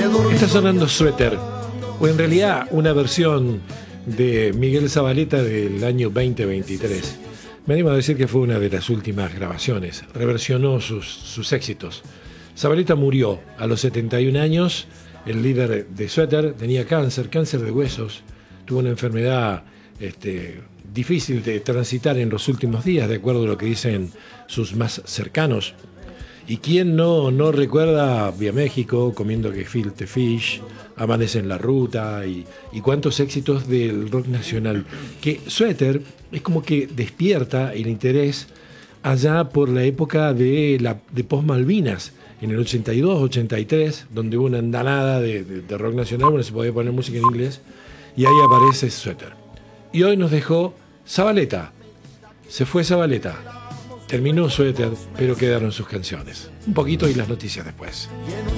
Está sonando Suéter, o en realidad una versión de Miguel Zavaleta del año 2023. Me animo a decir que fue una de las últimas grabaciones. Reversionó sus éxitos. Zavaleta murió a los 71 años. El líder de Suéter tenía cáncer de huesos. Tuvo una enfermedad difícil de transitar en los últimos días, de acuerdo a lo que dicen sus más cercanos. ¿Y quién no recuerda Vía México, Comiendo Gefilte Fish, Amanece en la Ruta y cuántos éxitos del rock nacional? Que Suéter es como que despierta el interés allá por la época de post-Malvinas, en el 82, 83, donde hubo una andanada de rock nacional, donde se podía poner música en inglés, y ahí aparece Suéter. Y hoy nos dejó Zavaleta. Se fue Zavaleta. Terminó Suéter, pero quedaron sus canciones. Un poquito y las noticias después.